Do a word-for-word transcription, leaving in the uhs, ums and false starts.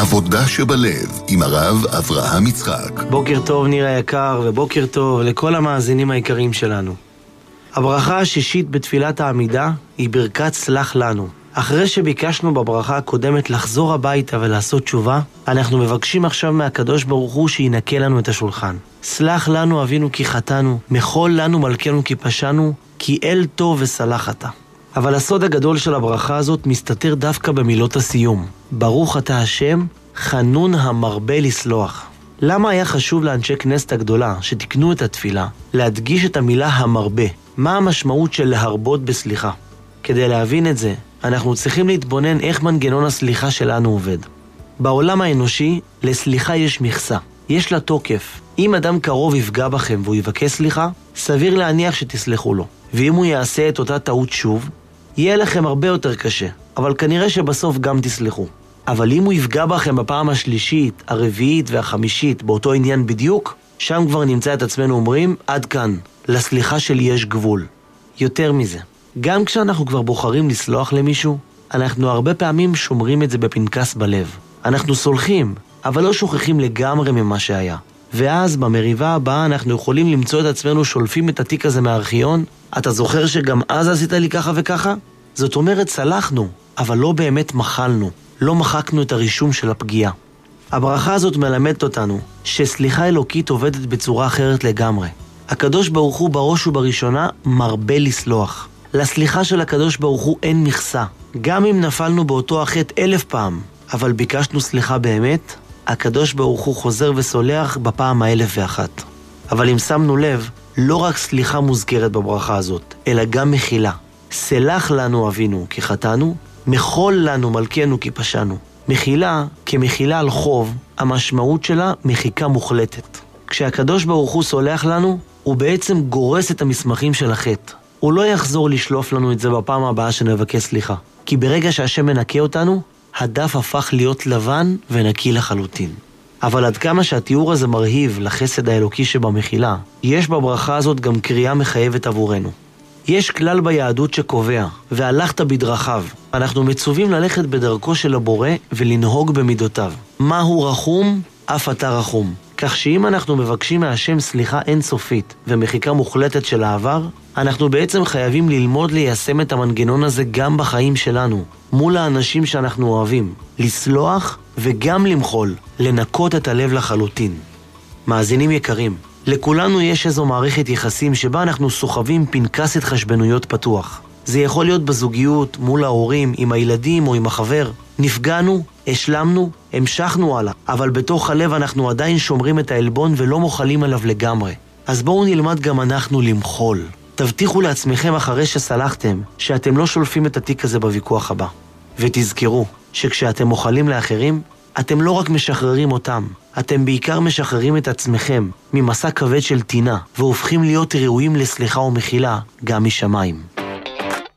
עבודה שבלב עם הרב אברהם יצחק. בוקר טוב ניר היקר, ובוקר טוב לכל המאזינים היקרים שלנו. הברכה השישית בתפילת העמידה היא ברכת סלח לנו. אחרי שביקשנו בברכה הקודמת לחזור הביתה ולעשות תשובה, אנחנו מבקשים עכשיו מהקדוש ברוך הוא שינקה לנו את השולחן. סלח לנו אבינו כי חטאנו, מחול לנו מלכנו כי פשענו, כי אל טוב וסלח אתה. אבל הסוד הגדול של הברכה הזאת מסתתר דווקא במילות הסיום. ברוך אתה השם, חנון המרבה לסלוח. למה היה חשוב לאנשי כנסת הגדולה שתקנו את התפילה להדגיש את המילה המרבה? מה המשמעות של להרבות בסליחה? כדי להבין את זה, אנחנו צריכים להתבונן איך מנגנון הסליחה שלנו עובד. בעולם האנושי, לסליחה יש מכסה. יש לה תוקף. אם אדם קרוב יפגע בכם והוא יבקש סליחה, סביר להניח שתסלחו לו. ואם הוא יעשה את אותה טעות שוב, יהיה לכם הרבה יותר קשה. אבל כנראה שבסוף גם תסלחו. אבל אם הוא יפגע בכם בפעם השלישית, הרביעית והחמישית באותו עניין בדיוק, שם כבר נמצא את עצמנו אומרים, עד כאן, לסליחה שלי יש גבול. יותר מזה, גם כשאנחנו כבר בוחרים לסלוח למישהו, אנחנו הרבה פעמים שומרים את זה בפנקס בלב. אנחנו סולחים, אבל לא שוכחים לגמרי ממה שהיה. ואז במריבה הבאה אנחנו יכולים למצוא את עצמנו שולפים את התיק הזה מהארכיון. אתה זוכר שגם אז עשית לי ככה וככה? זאת אומרת סלחנו, אבל לא באמת מחלנו. לא מחקנו את הרישום של הפגיעה. הברכה הזאת מלמדת אותנו שסליחה אלוקית עובדת בצורה אחרת לגמרי. הקדוש ברוך הוא בראש ובראשונה מרבה לסלוח. לסליחה של הקדוש ברוך הוא אין מכסה. גם אם נפלנו באותו החטא אלף פעם, אבל ביקשנו סליחה באמת, הקדוש ברוך הוא חוזר וסולח בפעם האלף ואחת. אבל אם שמנו לב, לא רק סליחה מוזכרת בברכה הזאת, אלא גם מחילה. סלח לנו אבינו כי חטאנו, מחול לנו מלכנו כי פשענו. מחילה כמחילה על חוב, המשמעות שלה מחיקה מוחלטת. כשהקדוש ברוך הוא סולח לנו, הוא בעצם גורס את המסמכים של החטא. הוא לא יחזור לשלוף לנו את זה בפעם הבאה שנבקש סליחה. כי ברגע שהשם מנקה אותנו, הדף הפך להיות לבן ונקי לחלוטין. אבל עד כמה שהתיאור הזה מרהיב לחסד האלוקי שבמחילה, יש בברכה הזאת גם קריאה מחייבת עבורנו. יש כלל ביהדות שקובע, והלכת בדרכיו. אנחנו מצווים ללכת בדרכו של הבורא ולנהוג במידותיו. מהו רחום? אף אתה רחום. כך שאם אנחנו מבקשים מהשם סליחה אינסופית ומחיקה מוחלטת של העבר, אנחנו בעצם חייבים ללמוד ליישם את המנגנון הזה גם בחיים שלנו, מול האנשים שאנחנו אוהבים, לסלוח וגם למחול, לנקות את הלב לחלוטין. מאזינים יקרים, לכולנו יש איזו מערכת יחסים שבה אנחנו סוחבים פנקס התחשבנויות פתוח. זה יכול להיות בזוגיות, מול ההורים, עם הילדים או עם החבר. נפגענו, השלמנו, המשכנו הלאה, אבל בתוך הלב אנחנו עדיין שומרים את העלבון ולא מוחלים עליו לגמרי. אז בואו נלמד גם אנחנו למחול. תבטיחו לעצמכם אחרי שסלחתם שאתם לא שולפים את התיק הזה בוויכוח הבא. ותזכרו שכשאתם מוחלים לאחרים, אתם לא רק משחררים אותם, אתם בעיקר משחררים את עצמכם ממסע כבד של טינה, והופכים להיות ראויים לסליחה ומחילה גם משמיים.